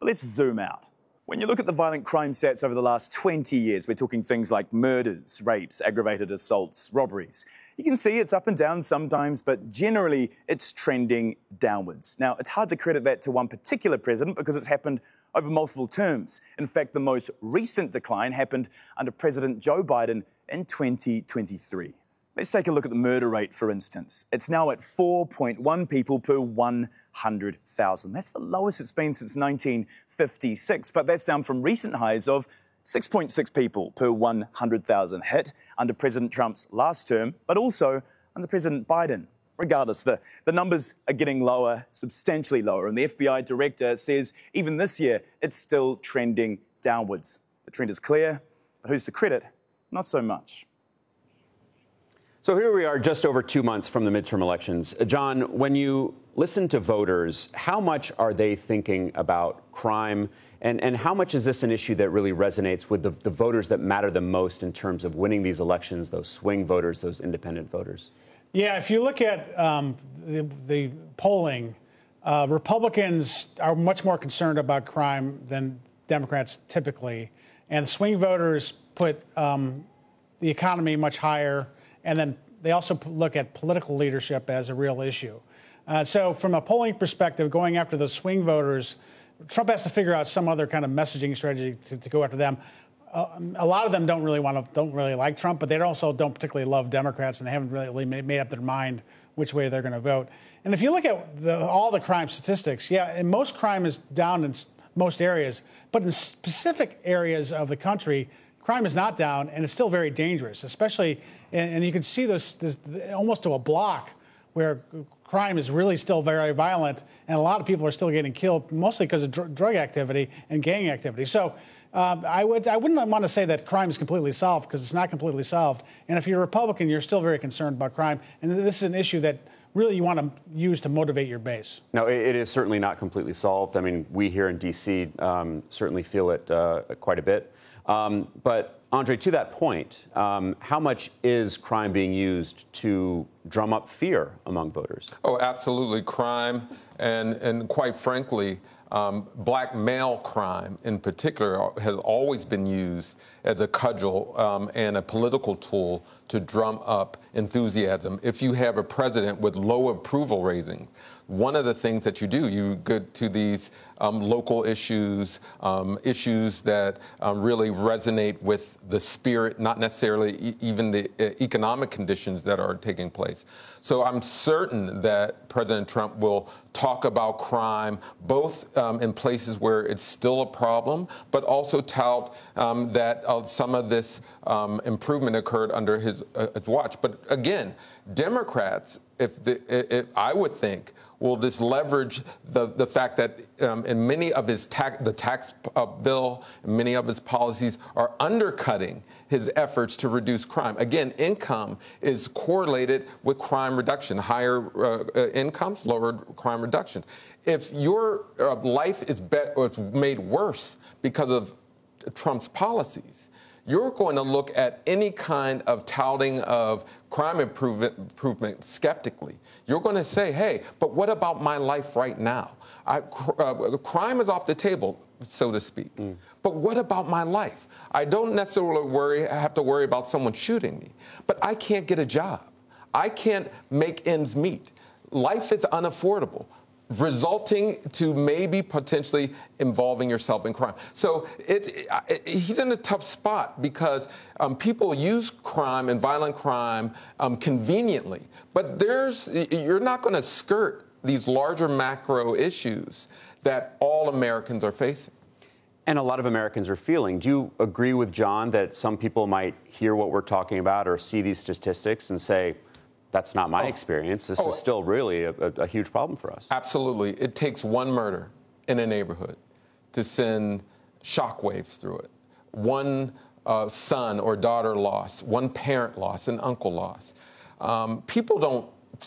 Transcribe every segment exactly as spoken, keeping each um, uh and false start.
But let's zoom out. When you look at the violent crime stats over the last twenty years, we're talking things like murders, rapes, aggravated assaults, robberies. You can see it's up and down sometimes, but generally it's trending downwards. Now, it's hard to credit that to one particular president because it's happened over multiple terms. In fact, the most recent decline happened under President Joe Biden in twenty twenty-three. Let's take a look at the murder rate, for instance. It's now at four point one people per one hundred thousand. That's the lowest it's been since nineteen fifty-six, but that's down from recent highs of six point six people per one hundred thousand, hit under President Trump's last term, but also under President Biden. Regardless, the, the numbers are getting lower, substantially lower, and the F B I director says even this year it's still trending downwards. The trend is clear, but who's to credit? Not so much. So here we are just over two months from the midterm elections. John, when you listen to voters, how much are they thinking about crime? And, and how much is this an issue that really resonates with the, the voters that matter the most in terms of winning these elections, those swing voters, those independent voters? Yeah, if you look at um, the, the polling, uh, Republicans are much more concerned about crime than Democrats typically. And swing voters put um, the economy much higher. And then they also look at political leadership as a real issue. Uh, so from a polling perspective, going after those swing voters, Trump has to figure out some other kind of messaging strategy to, to go after them. Uh, a lot of them don't really want to, don't really like Trump, but they also don't particularly love Democrats, and they haven't really made, made up their mind which way they're going to vote. And if you look at the, all the crime statistics, yeah, and most crime is down in most areas, but in specific areas of the country, crime is not down, and it's still very dangerous, especially, and, and you can see this, this almost to a block where crime is really still very violent, and a lot of people are still getting killed, mostly because of dr- drug activity and gang activity. So um, I would, I wouldn't want to say that crime is completely solved, because it's not completely solved. And if you're a Republican, you're still very concerned about crime, and this is an issue that really you want to use to motivate your base. No, it is certainly not completely solved. I mean, we here in D C um, certainly feel it uh, quite a bit. Um, but, Andre, to that point, um, how much is crime being used to drum up fear among voters? Oh, absolutely. Crime and, and quite frankly, um, black male crime in particular has always been used as a cudgel um, and a political tool to drum up enthusiasm. If you have a president with low approval ratings, one of the things that you do, you go to these um, local issues, um, issues that um, really resonate with the spirit, not necessarily e- even the uh, economic conditions that are taking place. So I'm certain that President Trump will talk about crime, both um, in places where it's still a problem, but also tout um, that uh, some of this um, improvement occurred under his, uh, his watch. But again, Democrats, if, the, if I would think, will just leverage the, the fact that um, in many of his tax, the tax uh, bill, and many of his policies are undercutting his efforts to reduce crime. Again, income is correlated with crime reduction. Higher uh, uh, incomes, lower crime reduction. If your uh, life is bet or it's made worse because of Trump's policies, you're going to look at any kind of touting of crime improvement, improvement skeptically. You're going to say, hey, but what about my life right now? I, uh, crime is off the table, so to speak. Mm. But what about my life? I don't necessarily worry, I have to worry about someone shooting me, but I can't get a job. I can't make ends meet. Life is unaffordable, resulting to maybe potentially involving yourself in crime. So it's, it, he's in a tough spot because um, people use crime and violent crime um, conveniently. But there's you're not going to skirt these larger macro issues that all Americans are facing. And a lot of Americans are feeling. Do you agree with John that some people might hear what we're talking about or see these statistics and say, that's not my oh. experience. This oh. is still really a, a, a huge problem for us. Absolutely. It takes one murder in a neighborhood to send shockwaves through it. One uh, son or daughter loss, one parent loss, an uncle loss. Um, people don't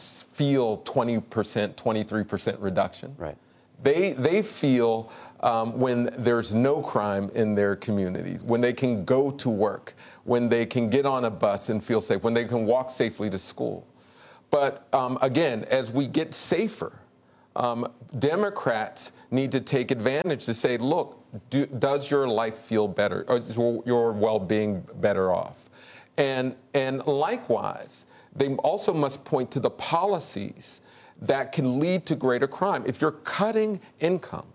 feel twenty percent, twenty-three percent reduction. Right. They, they feel um, when there's no crime in their communities, when they can go to work, when they can get on a bus and feel safe, when they can walk safely to school. But um, again, as we get safer, um, Democrats need to take advantage to say, look, do, does your life feel better? Or is your well-being better off? And, and likewise, they also must point to the policies that can lead to greater crime. If you're cutting income,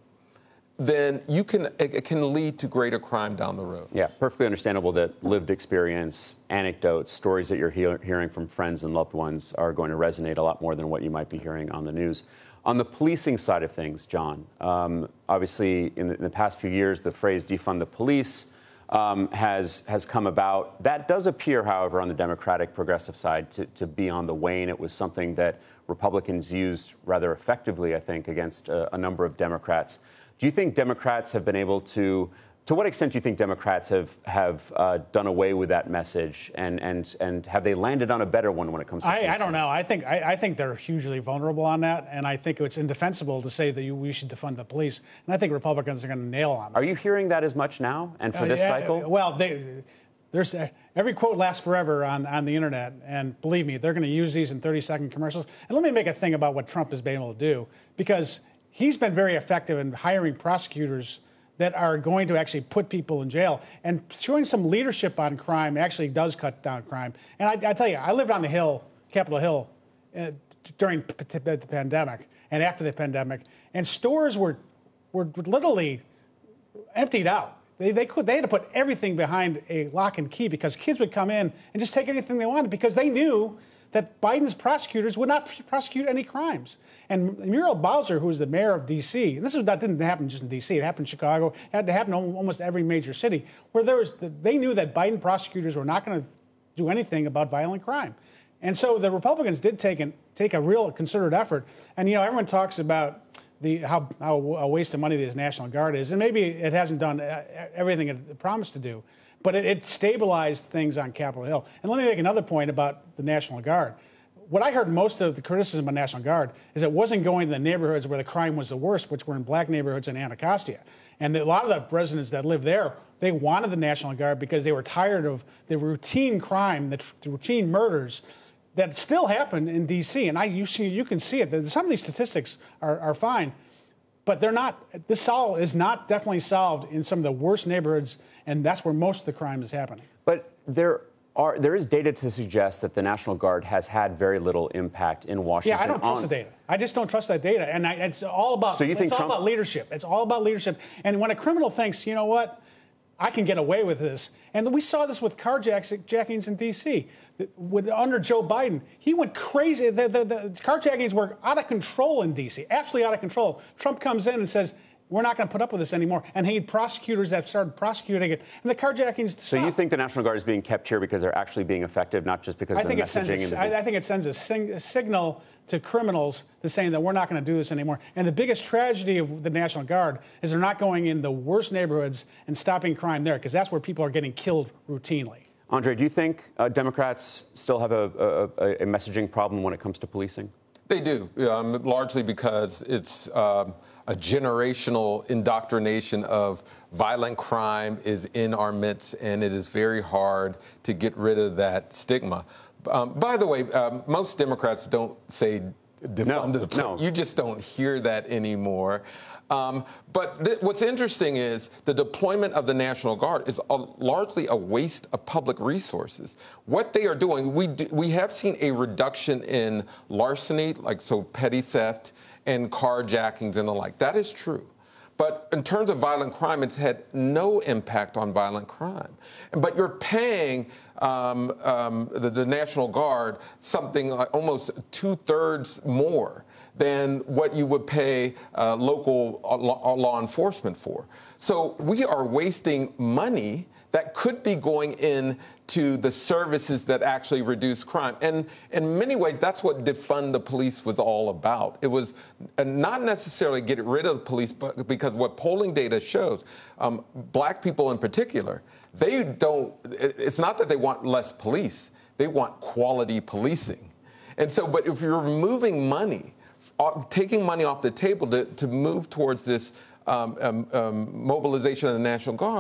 then you can it can lead to greater crime down the road. Yeah, perfectly understandable that lived experience, anecdotes, stories that you're he- hearing from friends and loved ones are going to resonate a lot more than what you might be hearing on the news. On the policing side of things, John, um, obviously in the, in the past few years, the phrase defund the police um, has has come about. That does appear, however, on the Democratic progressive side to, to be on the wane. It was something that Republicans used rather effectively, I think, against a, a number of Democrats. Do you think Democrats have been able to, to what extent do you think Democrats have have uh, done away with that message, and, and and have they landed on a better one when it comes to I, I don't know. I think I, I think they're hugely vulnerable on that, and I think it's indefensible to say that you, we should defund the police. And I think Republicans are going to nail on that. Are you hearing that as much now, and for Uh, this yeah, cycle? Well, they, there's uh, every quote lasts forever on, on the internet, and believe me, they're going to use these in thirty second commercials. And let me make a thing about what Trump has been able to do, because he's been very effective in hiring prosecutors that are going to actually put people in jail, and showing some leadership on crime actually does cut down crime. And I, I tell you, I lived on the Hill, Capitol Hill, uh, during p- p- the pandemic and after the pandemic, and stores were were literally emptied out. They, they could they had to put everything behind a lock and key, because kids would come in and just take anything they wanted, because they knew that Biden's prosecutors would not prosecute any crimes. And Muriel Bowser, who was the mayor of D C, and this is, that didn't happen just in D C, it happened in Chicago, it had to happen in almost every major city, where there was the, they knew that Biden prosecutors were not going to do anything about violent crime. And so the Republicans did take, an, take a real concerted effort. And, you know, everyone talks about the how, how a waste of money this National Guard is, and maybe it hasn't done everything it promised to do, but it, it stabilized things on Capitol Hill. And let me make another point about the National Guard. What I heard most of the criticism of National Guard is it wasn't going to the neighborhoods where the crime was the worst, which were in black neighborhoods in Anacostia. And the, a lot of the residents that lived there, they wanted the National Guard because they were tired of the routine crime, the, tr- the routine murders that still happen in D C. And I, you see, you can see it. Some of these statistics are, are fine, but they're not. This sol- is not definitely solved in some of the worst neighborhoods, and that's where most of the crime is happening. But there are there is data to suggest that the National Guard has had very little impact in Washington. Yeah, I don't trust on- the data. I just don't trust that data, and I, it's all about. So you think it's all Trump- about leadership. It's all about leadership. And when a criminal thinks, you know what, I can get away with this, and we saw this with carjackings in D C With, under Joe Biden, he went crazy. The, the, the carjackings were out of control in D C, absolutely out of control. Trump comes in and says, we're not going to put up with this anymore. And he had prosecutors that started prosecuting it. And the carjackings stopped. So you think the National Guard is being kept here because they're actually being effective, not just because I the think messaging? it sends and a, the- I, I think it sends a, sing, a signal to criminals to saying that we're not going to do this anymore. And the biggest tragedy of the National Guard is they're not going in the worst neighborhoods and stopping crime there, because that's where people are getting killed routinely. Andre, do you think uh, Democrats still have a, a, a messaging problem when it comes to policing? They do, um, largely because it's um, a generational indoctrination of violent crime is in our midst, and it is very hard to get rid of that stigma. Um, by the way, um, most Democrats don't say defund the police. no. You just don't hear that anymore. Um, but th- what's interesting is the deployment of the National Guard is a, largely a waste of public resources. What they are doing, we do, we have seen a reduction in larceny, like so petty theft and carjackings and the like. That is true. But in terms of violent crime, it's had no impact on violent crime. But you're paying um, um, the, the National Guard something like almost two-thirds more than what you would pay uh, local law, law enforcement for. So we are wasting money that could be going in to the services that actually reduce crime. And in many ways, that's what defund the police was all about. It was not necessarily get rid of the police, but because what polling data shows, um, black people in particular, they don't, it's not that they want less police, they want quality policing. And so, but if you're removing money, taking money off the table to, to move towards this um, um, um, mobilization of the National Guard,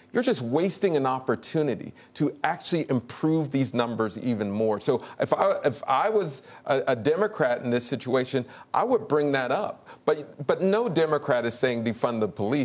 you're just wasting an opportunity to actually improve these numbers even more. So if I if I was a, a Democrat in this situation, I would bring that up. But but no Democrat is saying defund the police.